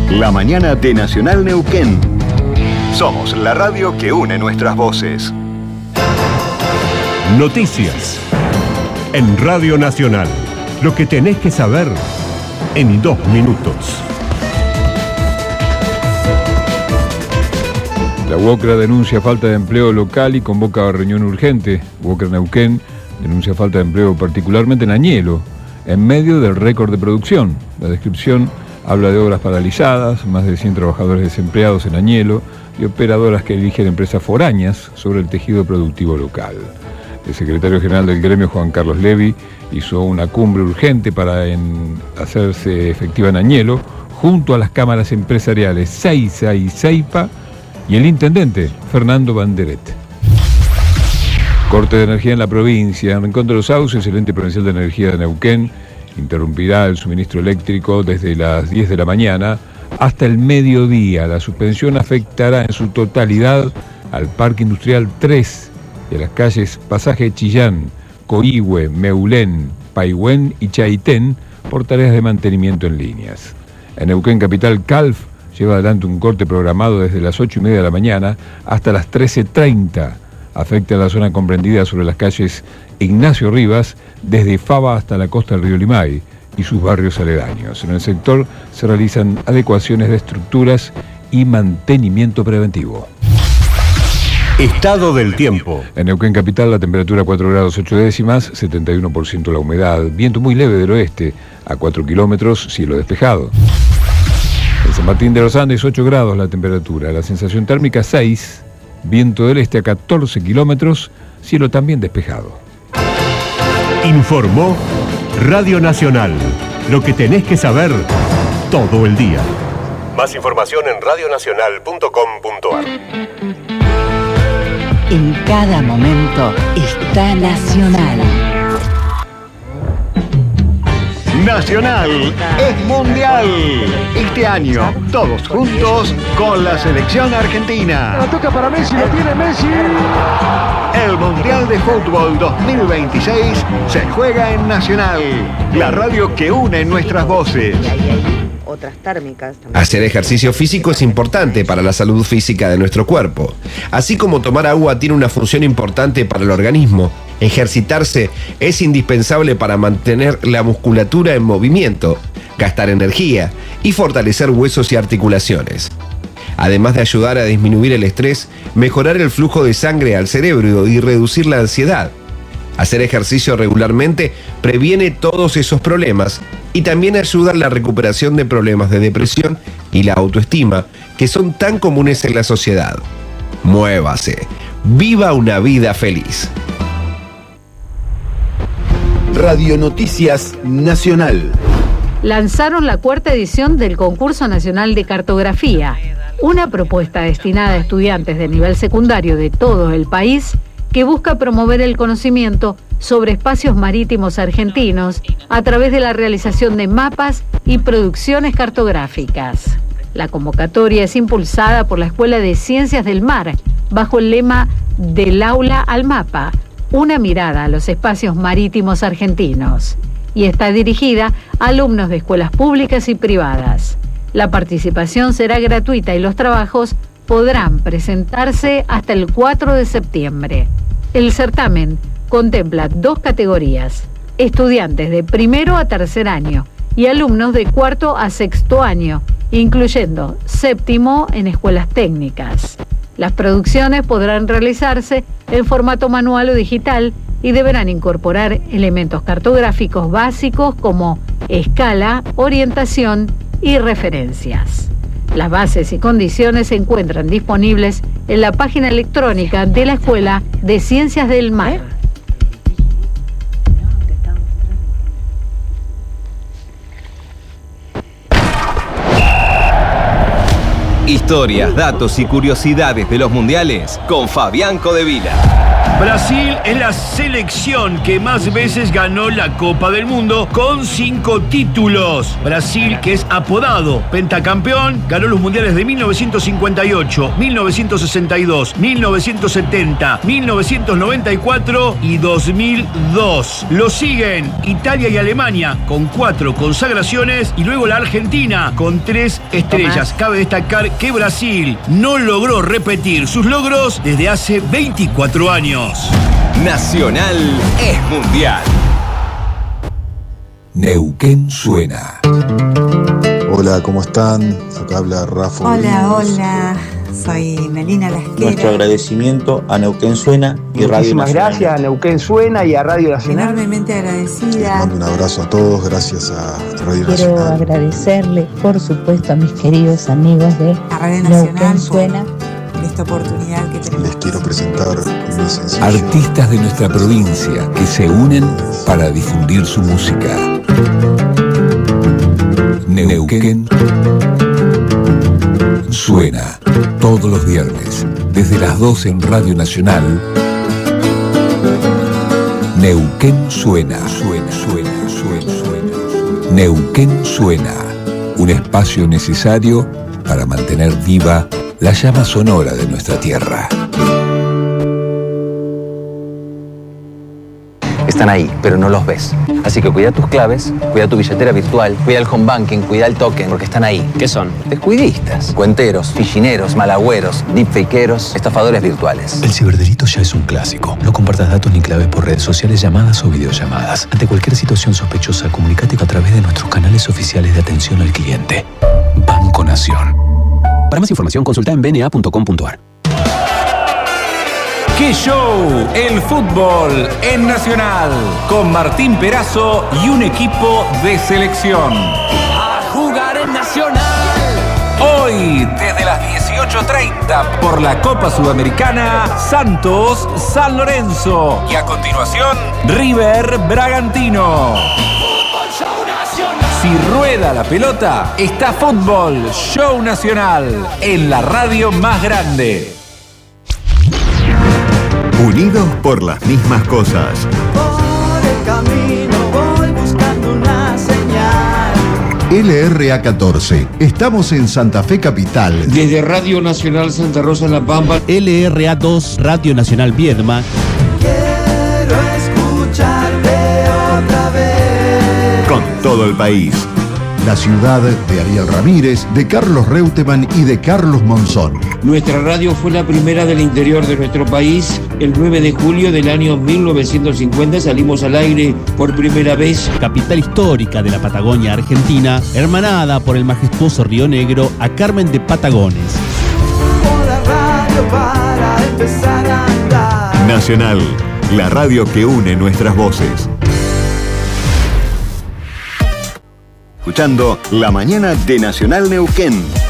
La mañana de Nacional Neuquén. Somos la radio que une nuestras voces. Noticias. En Radio Nacional. Lo que tenés que saber en 2 minutos. La UOCRA denuncia falta de empleo local y convoca a reunión urgente. UOCRA Neuquén denuncia falta de empleo particularmente en Añelo, en medio del récord de producción. La descripción habla de obras paralizadas, más de 100 trabajadores desempleados en Añelo y operadoras que eligen empresas foráneas sobre el tejido productivo local. El secretario general del gremio, Juan Carlos Levi, hizo una cumbre urgente para hacerse efectiva en Añelo, junto a las cámaras empresariales Seiza y Seipa y el intendente, Fernando Banderet. Corte de energía en la provincia. En Rincón de los Sauces, el ente provincial de energía de Neuquén interrumpirá el suministro eléctrico desde las 10 de la mañana hasta el mediodía. La suspensión afectará en su totalidad al Parque Industrial 3 y a las calles Pasaje Chillán, Coihue, Meulén, Paihuén y Chaitén por tareas de mantenimiento en líneas. En Neuquén Capital, Calf lleva adelante un corte programado desde las 8:30 de la mañana hasta las 13:30. Afecta a la zona comprendida sobre las calles Ignacio Rivas, desde Fava hasta la costa del río Limay y sus barrios aledaños. En el sector se realizan adecuaciones de estructuras y mantenimiento preventivo. Estado del tiempo. En Neuquén Capital la temperatura 4 grados 8 décimas, 71% la humedad, viento muy leve del oeste, a 4 kilómetros, cielo despejado. En San Martín de los Andes 8 grados la temperatura, la sensación térmica 6, viento del este a 14 kilómetros, cielo también despejado. Informó Radio Nacional. Lo que tenés que saber todo el día. Más información en radionacional.com.ar. En cada momento está Nacional. Nacional es mundial. Este año, todos juntos con la selección argentina. La toca para Messi, lo tiene Messi. El Mundial de Fútbol 2026 se juega en Nacional, la radio que une nuestras voces. Otras térmicas también. Hacer ejercicio físico es importante para la salud física de nuestro cuerpo. Así como tomar agua tiene una función importante para el organismo, ejercitarse es indispensable para mantener la musculatura en movimiento, gastar energía y fortalecer huesos y articulaciones. Además de ayudar a disminuir el estrés, mejorar el flujo de sangre al cerebro y reducir la ansiedad. Hacer ejercicio regularmente previene todos esos problemas y también ayuda a la recuperación de problemas de depresión y la autoestima que son tan comunes en la sociedad. Muévase. Viva una vida feliz. Radio Noticias Nacional. Lanzaron la 4ª edición del Concurso Nacional de Cartografía, una propuesta destinada a estudiantes de nivel secundario de todo el país que busca promover el conocimiento sobre espacios marítimos argentinos a través de la realización de mapas y producciones cartográficas. La convocatoria es impulsada por la Escuela de Ciencias del Mar, bajo el lema Del aula al mapa, una mirada a los espacios marítimos argentinos, y está dirigida a alumnos de escuelas públicas y privadas. La participación será gratuita y los trabajos podrán presentarse hasta el 4 de septiembre. El certamen contempla 2 categorías: estudiantes de primero a tercer año y alumnos de cuarto a sexto año, incluyendo séptimo en escuelas técnicas. Las producciones podrán realizarse en formato manual o digital y deberán incorporar elementos cartográficos básicos como escala, orientación y referencias. Las bases y condiciones se encuentran disponibles en la página electrónica de la Escuela de Ciencias del Mar. Historias, datos y curiosidades de los mundiales con Fabián Codevila. Brasil es la selección que más veces ganó la Copa del Mundo con 5 títulos. Brasil, que es apodado pentacampeón, ganó los mundiales de 1958, 1962, 1970, 1994 y 2002. Lo siguen Italia y Alemania con 4 consagraciones y luego la Argentina con 3 estrellas. Cabe destacar que Brasil no logró repetir sus logros desde hace 24 años. Nacional es mundial. Neuquén suena. Hola, ¿cómo están? Acá habla Rafa. Hola, soy Melina Lasquera. Nuestro agradecimiento a Neuquén Suena y Radio Nacional. Muchísimas gracias a Neuquén Suena y a Radio Nacional. Enormemente agradecida. Les mando un abrazo a todos, gracias a Radio Nacional. Quiero agradecerle, por supuesto, a mis queridos amigos de Radio Nacional Neuquén Suena. Por esta oportunidad que tenemos. Les quiero presentar mi sencillo. Artistas de nuestra provincia que se unen para difundir su música. Neuquén suena todos los viernes desde las 12 en Radio Nacional. Neuquén suena. Neuquén suena, un espacio necesario para mantener viva la llama sonora de nuestra tierra. Están ahí, pero no los ves. Así que cuida tus claves, cuida tu billetera virtual, cuida el home banking, cuida el token, porque están ahí. ¿Qué son? Descuidistas, cuenteros, fichineros, malagüeros, deepfakeros, estafadores virtuales. El ciberdelito ya es un clásico. No compartas datos ni claves por redes sociales, llamadas o videollamadas. Ante cualquier situación sospechosa, comunícate a través de nuestros canales oficiales de atención al cliente. Banco Nación. Para más información, consulta en bna.com.ar. ¡Qué show! El fútbol en Nacional, con Martín Perazo y un equipo de selección. A jugar en Nacional. Hoy, desde las 18:30, por la Copa Sudamericana, Santos San Lorenzo. Y a continuación, River Bragantino. Fútbol Show Nacional. Si rueda la pelota, está Fútbol Show Nacional, en la radio más grande. Unidos por las mismas cosas. Por el camino voy buscando una señal. LRA 14. Estamos en Santa Fe Capital. Desde Radio Nacional Santa Rosa La Pampa. LRA 2, Radio Nacional Viedma. Quiero escucharte otra vez. Con todo el país. La ciudad de Ariel Ramírez, de Carlos Reutemann y de Carlos Monzón. Nuestra radio fue la primera del interior de nuestro país. El 9 de julio del año 1950 salimos al aire por primera vez. Capital histórica de la Patagonia Argentina, hermanada por el majestuoso Río Negro, a Carmen de Patagones. La radio para empezar a andar. Nacional, la radio que une nuestras voces. Escuchando La Mañana de Nacional Neuquén.